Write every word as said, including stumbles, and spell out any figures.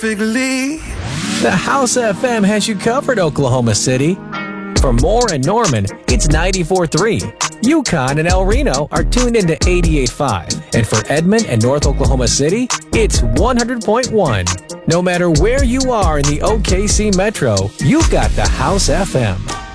Perfectly. The House F M has you covered, Oklahoma City. For Moore and Norman, it's ninety-four point three. Yukon and El Reno are tuned into eighty-eight point five. And for Edmond and North Oklahoma City, it's one hundred point one. No matter where you are in the O K C Metro, you've got the House F M.